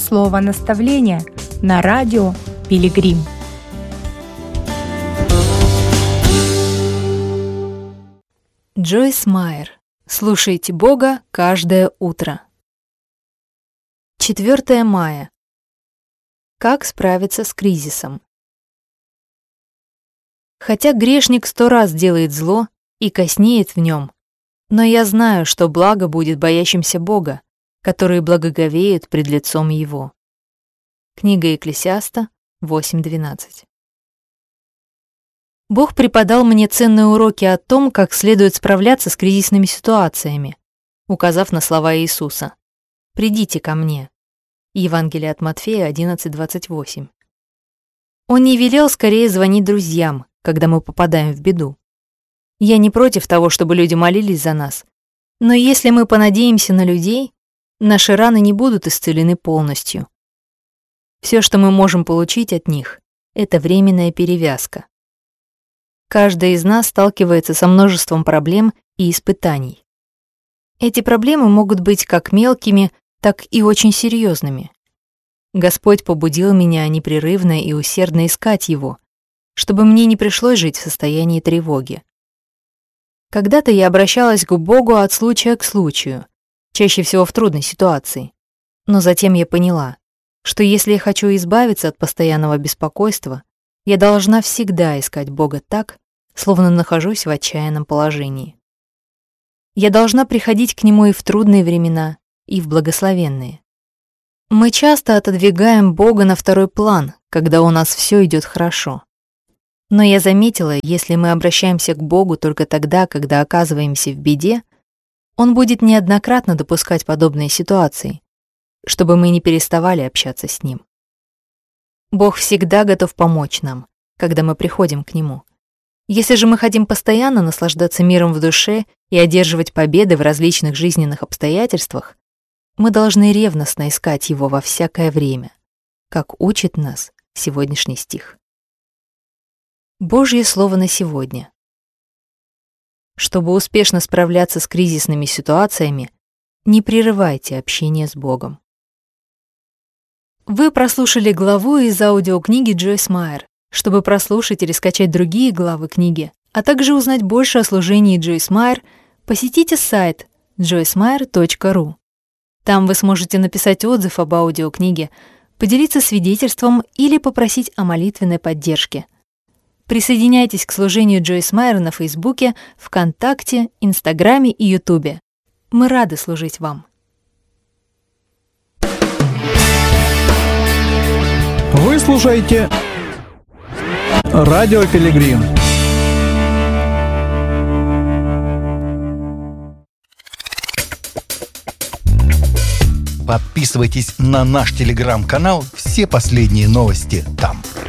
Слово наставления на радио Пилигрим. Джойс Майер. Слушайте Бога каждое утро. 4 мая. Как справиться с кризисом? Хотя грешник 100 раз делает зло и коснеет в нем, но я знаю, что благо будет боящимся Бога, которые благоговеют пред лицом Его. Книга Екклесиаста 8:12. Бог преподал мне ценные уроки о том, как следует справляться с кризисными ситуациями, указав на слова Иисуса: «Придите ко мне». Евангелие от Матфея 11:28. Он не велел скорее звонить друзьям, когда мы попадаем в беду. Я не против того, чтобы люди молились за нас, но если мы понадеемся на людей, наши раны не будут исцелены полностью. Все, что мы можем получить от них, это временная перевязка. Каждый из нас сталкивается со множеством проблем и испытаний. Эти проблемы могут быть как мелкими, так и очень серьезными. Господь побудил меня непрерывно и усердно искать Его, чтобы мне не пришлось жить в состоянии тревоги. Когда-то я обращалась к Богу от случая к случаю, чаще всего в трудной ситуации. Но затем я поняла, что если я хочу избавиться от постоянного беспокойства, я должна всегда искать Бога так, словно нахожусь в отчаянном положении. Я должна приходить к Нему и в трудные времена, и в благословенные. Мы часто отодвигаем Бога на второй план, когда у нас все идет хорошо. Но я заметила, если мы обращаемся к Богу только тогда, когда оказываемся в беде, Он будет неоднократно допускать подобные ситуации, чтобы мы не переставали общаться с Ним. Бог всегда готов помочь нам, когда мы приходим к Нему. Если же мы хотим постоянно наслаждаться миром в душе и одерживать победы в различных жизненных обстоятельствах, мы должны ревностно искать Его во всякое время, как учит нас сегодняшний стих. Божье слово на сегодня. Чтобы успешно справляться с кризисными ситуациями, не прерывайте общение с Богом. Вы прослушали главу из аудиокниги Джойс Майер. Чтобы прослушать или скачать другие главы книги, а также узнать больше о служении Джойс Майер, посетите сайт joycemeyer.ru. Там вы сможете написать отзыв об аудиокниге, поделиться свидетельством или попросить о молитвенной поддержке. Присоединяйтесь к служению Джойс Майер на Фейсбуке, ВКонтакте, Инстаграме и Ютубе. Мы рады служить вам. Вы слушаете Радио Пилигрим. Подписывайтесь на наш телеграм-канал, все последние новости там.